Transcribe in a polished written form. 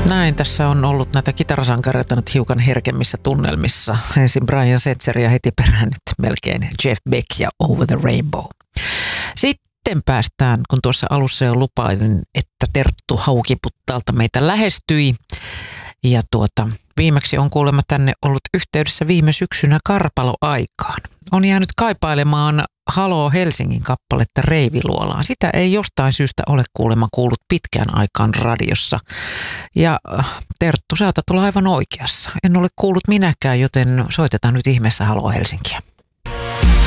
Näin, tässä on ollut näitä kitarasankareita nyt hiukan herkemmissä tunnelmissa. Ensin Brian Setzer ja heti perään nyt melkein Jeff Beck ja Over the Rainbow. Sitten päästään, kun tuossa alussa jo lupailin, että Terttu Haukiputtaalta meitä lähestyi. Ja viimeksi on kuulemma tänne ollut yhteydessä viime syksynä Karpalo-aikaan. On jäänyt kaipailemaan Haloo Helsingin kappaletta Reiviluolaan. Sitä ei jostain syystä ole kuulemma kuullut pitkään aikaan radiossa. Ja Terttu, sä oot olla aivan oikeassa. En ole kuullut minäkään, joten soitetaan nyt ihmeessä Haloo Helsinkiä.